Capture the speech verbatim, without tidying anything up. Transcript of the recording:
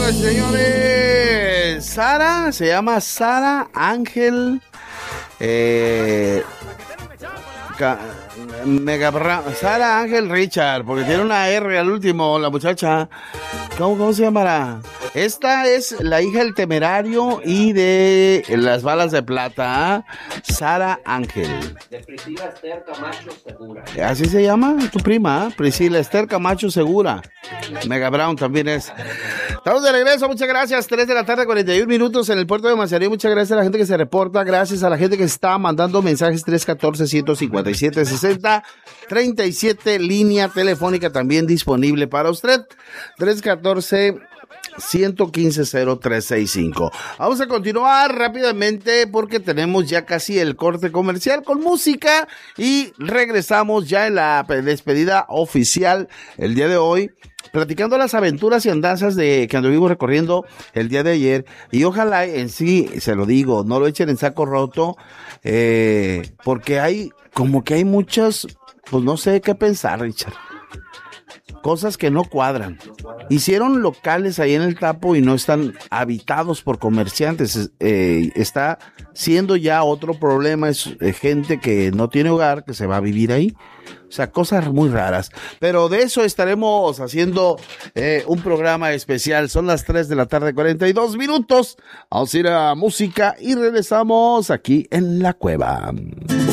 Señoras y señores, Sara, se llama Sara Ángel eh, Ca- Mega Bra- Sara Ángel Richard, porque tiene una R al último, la muchacha. ¿Cómo, cómo se llamará? Esta es la hija del Temerario y de Las Balas de Plata, Sara Ángel. De Priscila Esther Camacho Segura. Así se llama tu prima, ¿eh? Priscila Esther Camacho Segura. Mega Brown también es. Estamos de regreso, muchas gracias. tres de la tarde, cuarenta y un minutos en el puerto de Manzanillo. Muchas gracias a la gente que se reporta. Gracias a la gente que está mandando mensajes. Tres uno cuatro, uno cinco siete, seis cero tres siete, línea telefónica también disponible para usted. tres uno cuatro, uno uno cinco, cero tres seis cinco. Vamos a continuar rápidamente porque tenemos ya casi el corte comercial con música y regresamos ya en la despedida oficial el día de hoy, platicando las aventuras y andanzas de que anduvimos recorriendo el día de ayer. Y ojalá en sí, se lo digo, no lo echen en saco roto, eh, porque hay como que hay muchas, pues no sé qué pensar, Richard. Cosas que no cuadran. Hicieron locales ahí en el Tapo y no están habitados por comerciantes. Eh, está siendo ya otro problema. Es eh, gente que no tiene hogar, que se va a vivir ahí. O sea, cosas muy raras. Pero de eso estaremos haciendo eh, un programa especial. Son las tres de la tarde, cuarenta y dos minutos. Vamos a ir a música y regresamos aquí en La Cueva.